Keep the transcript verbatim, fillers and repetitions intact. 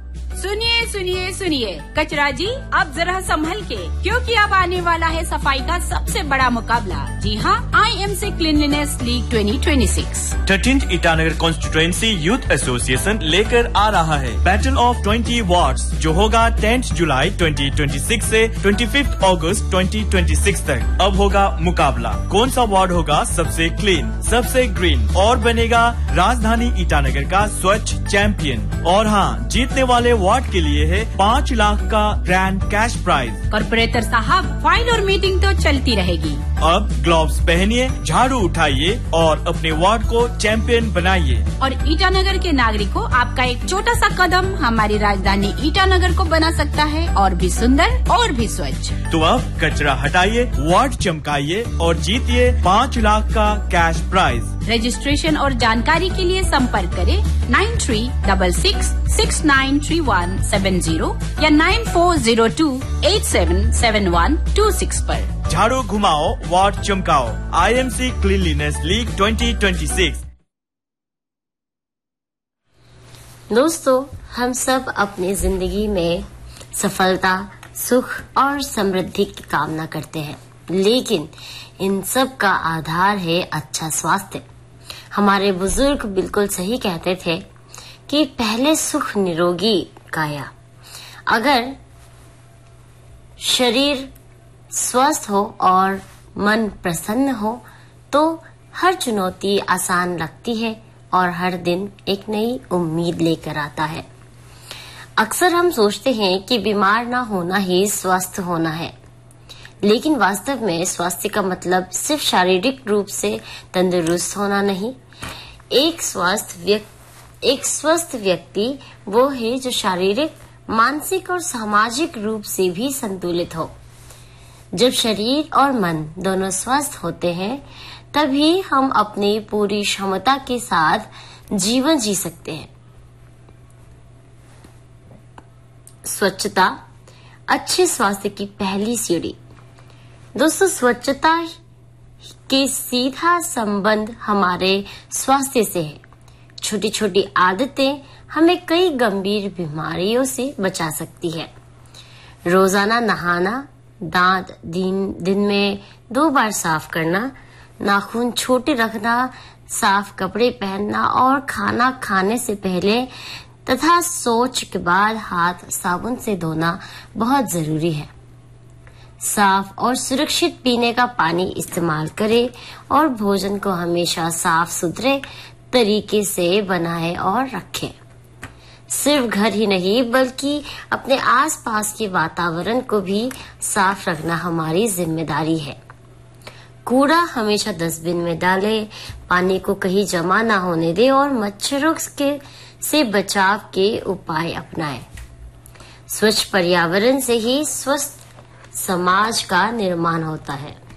सुनिए सुनिए सुनिए कचरा जी, अब जरा संभल के, क्योंकि अब आने वाला है सफाई का सबसे बड़ा मुकाबला। जी हाँ, I M C cleanliness league twenty twenty six. Thirteenth Itanagar constituency youth association लेकर आ रहा है बैटल ऑफ ट्वेंटी वार्ड्स, जो होगा टेंथ जुलाई ट्वेंटी ट्वेंटी सिक्स से पच्चीस अगस्त ट्वेंटी ट्वेंटी सिक्स तक। अब होगा मुकाबला, कौन सा वार्ड होगा सबसे क्लीन, सबसे ग्रीन और बनेगा राजधानी ईटानगर का स्वच्छ चैंपियन। और हाँ, जीतने वाले वार्ड के लिए है पाँच लाख का ग्रैंड कैश प्राइज। कॉर्पोरेटर साहब, फाइल और मीटिंग तो चलती रहेगी। अब ग्लव्स पहनिए, झाड़ू उठाइए और अपने वार्ड को चैंपियन बनाइए। और ईटानगर के नागरिकों, आपका एक छोटा सा कदम हमारी राजधानी ईटानगर को बना सकता है और भी सुंदर और भी स्वच्छ। तो अब कचरा हटाइए, वार्ड चमकाइए और जीतिए पाँच लाख का कैश प्राइज। रजिस्ट्रेशन और जानकारी के लिए संपर्क करें nine three double six six nine three one seven zero या nine four zero to eight seven seven one two six पर। झाड़ू घुमाओ, ward चमकाओ। I M C cleanliness league twenty twenty six. दोस्तों, हम सब अपनी जिंदगी में सफलता, सुख और समृद्धि की कामना करते हैं, लेकिन इन सब का आधार है अच्छा स्वास्थ्य। हमारे बुजुर्ग बिल्कुल सही कहते थे कि पहले सुख निरोगी काया। अगर शरीर स्वस्थ हो और मन प्रसन्न हो तो हर चुनौती आसान लगती है और हर दिन एक नई उम्मीद लेकर आता है। अक्सर हम सोचते हैं कि बीमार ना होना ही स्वस्थ होना है, लेकिन वास्तव में स्वास्थ्य का मतलब सिर्फ शारीरिक रूप से तंदुरुस्त होना नहीं। एक स्वस्थ व्यक्ति एक स्वस्थ व्यक्ति वो है जो शारीरिक, मानसिक और सामाजिक रूप से भी संतुलित हो। जब शरीर और मन दोनों स्वस्थ होते हैं, तभी हम अपनी पूरी क्षमता के साथ जीवन जी सकते हैं। स्वच्छता अच्छे स्वास्थ्य की पहली सीढ़ी। दोस्तों, स्वच्छता के सीधा संबंध हमारे स्वास्थ्य से है। छोटी छोटी आदतें हमें कई गंभीर बीमारियों से बचा सकती है। रोजाना नहाना, दांत दिन दिन में दो बार साफ करना, नाखून छोटे रखना, साफ कपड़े पहनना और खाना खाने से पहले तथा शौच के बाद हाथ साबुन से धोना बहुत जरूरी है। साफ और सुरक्षित पीने का पानी इस्तेमाल करें और भोजन को हमेशा साफ सुथरे तरीके से बनाएं और रखें। सिर्फ घर ही नहीं बल्कि अपने आसपास के वातावरण को भी साफ रखना हमारी जिम्मेदारी है। कूड़ा हमेशा डस्टबिन में डालें, पानी को कहीं जमा न होने दें और मच्छरों के से बचाव के उपाय अपनाएं। स्वच्छ पर्यावरण से ही स्वस्थ समाज का निर्माण होता है।